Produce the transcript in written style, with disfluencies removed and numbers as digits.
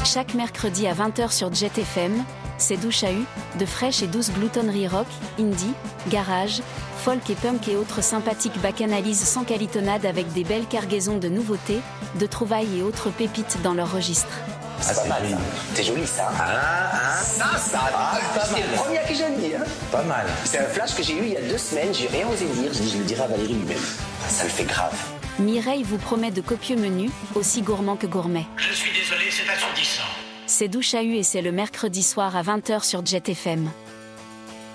Chaque mercredi à 20h sur Jet FM, c'est Doux Chahut, de fraîche et douce gloutonnerie rock, indie, garage, folk et punk et autres sympathiques bacchanalises sans calitonnade avec des belles cargaisons de nouveautés, de trouvailles et autres pépites dans leur registre. C'est pas mal ça. C'est joli ça. C'est le premier à qui je le dis. Pas mal. C'est un flash que j'ai eu il y a 2 semaines, j'ai rien osé dire, je dis je le dirai à Valérie lui-même. Ça le fait grave. Mireille vous promet de copieux menus, aussi gourmands que gourmets. Je suis désolé, c'est assourdissant. C'est Doux Chahut et c'est le mercredi soir à 20h sur Jet FM.